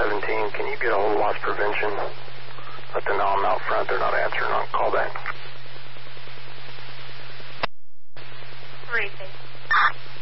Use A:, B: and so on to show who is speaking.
A: 17. Can you get a hold of loss prevention? Let them know I'm out front. They're not answering on call back.
B: 3.